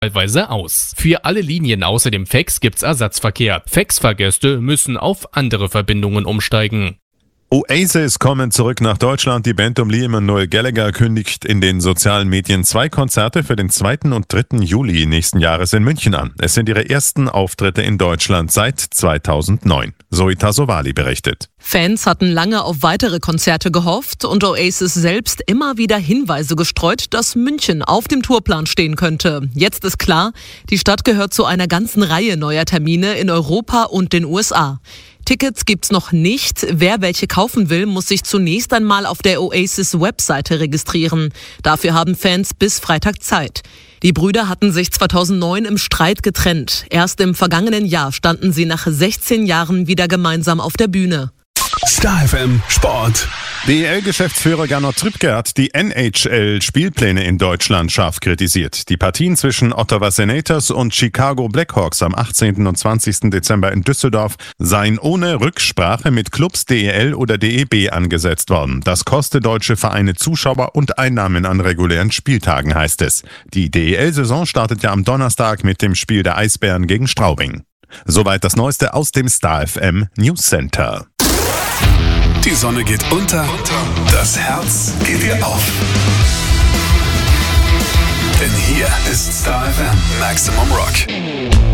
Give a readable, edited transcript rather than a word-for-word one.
teilweise aus. Für alle Linien außer dem FEX gibt's Ersatzverkehr. FEX-Fahrgäste müssen auf andere Verbindungen umsteigen. Oasis kommen zurück nach Deutschland. Die Band um Liam und Noel Gallagher kündigt in den sozialen Medien 2 Konzerte für den 2. und 3. Juli nächsten Jahres in München an. Es sind ihre ersten Auftritte in Deutschland seit 2009. Zoe Tassovali berichtet. Fans hatten lange auf weitere Konzerte gehofft und Oasis selbst immer wieder Hinweise gestreut, dass München auf dem Tourplan stehen könnte. Jetzt ist klar, die Stadt gehört zu einer ganzen Reihe neuer Termine in Europa und den USA. Tickets gibt's noch nicht. Wer welche kaufen will, muss sich zunächst einmal auf der Oasis-Webseite registrieren. Dafür haben Fans bis Freitag Zeit. Die Brüder hatten sich 2009 im Streit getrennt. Erst im vergangenen Jahr standen sie nach 16 Jahren wieder gemeinsam auf der Bühne. Star FM Sport. DEL-Geschäftsführer Gernot Trübke hat die NHL-Spielpläne in Deutschland scharf kritisiert. Die Partien zwischen Ottawa Senators und Chicago Blackhawks am 18. und 20. Dezember in Düsseldorf seien ohne Rücksprache mit Clubs DEL oder DEB angesetzt worden. Das koste deutsche Vereine Zuschauer und Einnahmen an regulären Spieltagen, heißt es. Die DEL-Saison startet ja am Donnerstag mit dem Spiel der Eisbären gegen Straubing. Soweit das Neueste aus dem Star FM News Center. Die Sonne geht unter, das Herz geht dir auf. Denn hier ist Star FM Maximum Rock.